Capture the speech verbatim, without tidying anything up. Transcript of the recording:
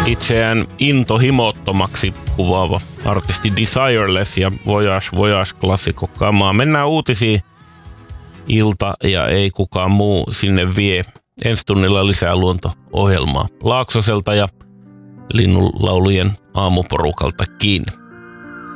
itseään intohimottomaksi kuvaava artisti Desireless ja Voyage Voyage klassikko kamaa. Mennään uutisiin. Ilta ja ei kukaan muu sinne vie. Ensi tunnilla lisää luonto-ohjelmaa Laaksoselta ja linnunlaulujen aamuporukaltakin.